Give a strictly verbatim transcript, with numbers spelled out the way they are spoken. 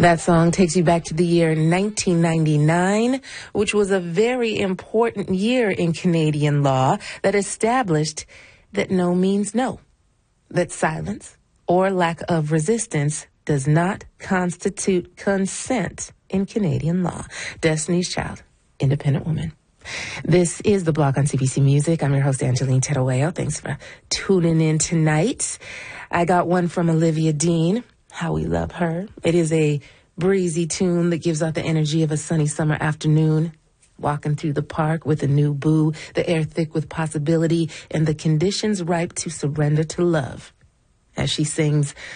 That song takes you back to the year nineteen ninety-nine, which was a very important year in Canadian law that established that no means no, that silence or lack of resistance does not constitute consent in Canadian law. Destiny's Child, Independent Woman. This is The Block on C B C Music. I'm your host, Angeline Terueo. Thanks for tuning in tonight. I got one from Olivia Dean. How we love her. It is a breezy tune that gives out the energy of a sunny summer afternoon, walking through the park with a new boo, the air thick with possibility, and the conditions ripe to surrender to love. As she sings